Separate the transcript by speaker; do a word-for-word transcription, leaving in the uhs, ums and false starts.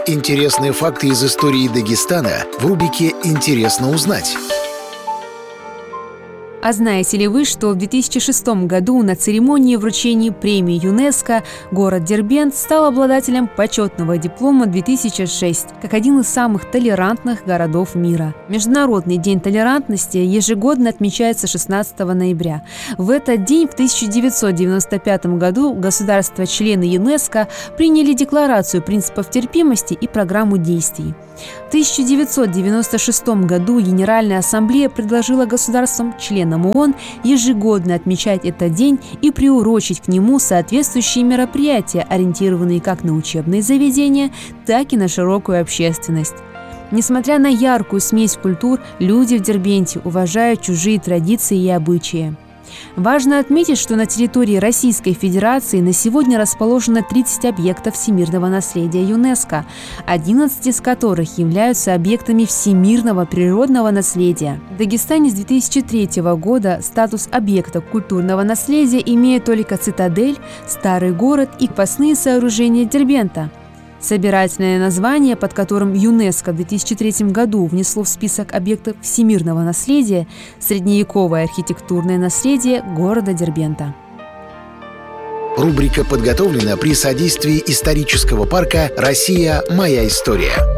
Speaker 1: Интересные факты из истории Дагестана в рубрике «Интересно узнать».
Speaker 2: А знаете ли вы, что в две тысячи шестом году на церемонии вручения премии ЮНЕСКО город Дербент стал обладателем почетного диплома две тысячи шесть как один из самых толерантных городов мира? Международный день толерантности ежегодно отмечается шестнадцатого ноября. В этот день в тысяча девятьсот девяносто пятом году государства-члены ЮНЕСКО приняли Декларацию принципов терпимости и программу действий. В тысяча девятьсот девяносто шестом году Генеральная ассамблея предложила государствам-членам ООН ежегодно отмечать этот день и приурочить к нему соответствующие мероприятия, ориентированные как на учебные заведения, так и на широкую общественность. Несмотря на яркую смесь культур, люди в Дербенте уважают чужие традиции и обычаи. Важно отметить, что на территории Российской Федерации на сегодня расположено тридцать объектов всемирного наследия ЮНЕСКО, одиннадцать из которых являются объектами всемирного природного наследия. В Дагестане с две тысячи третьего года статус объекта культурного наследия имеет только цитадель, старый город и крепостные сооружения Дербента. Собирательное название, под которым ЮНЕСКО в две тысячи третьем году внесло в список объектов всемирного наследия средневековое архитектурное наследие города Дербента.
Speaker 1: Рубрика подготовлена при содействии исторического парка «Россия. Моя история».